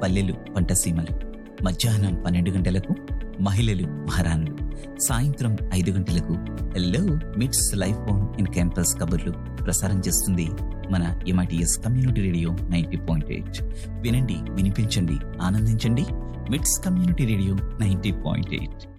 పల్లెలు పంటసీమలు. మధ్యాహ్నం 12 గంటలకు మహిళలు మహారాణులు. సాయంత్రం 5 గంటలకు హెల్లో మిట్స్ లైఫ్ ఆన్ ఇన్ క్యాంపస్ కబుర్లు ప్రసారం చేస్తుంది మన MITS కమ్యూనిటీ రేడియో 90.8. వినండి, వినిపించండి, ఆనందించండి. మిట్స్ కమ్యూనిటీ రేడియో 90.8.